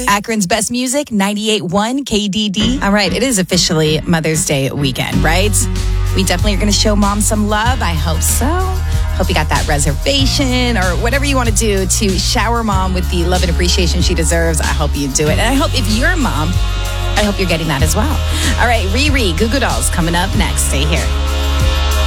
Akron's best music, 98.1 KDD. All right, it is officially Mother's Day weekend, right? We definitely are going to show mom some love. I hope so. Hope you got that reservation or whatever you want to do to shower mom with the love and appreciation she deserves. I hope you do it. And I hope if you're a mom, I hope you're getting that as well. All right, Riri, Goo Goo Dolls coming up next. Stay here.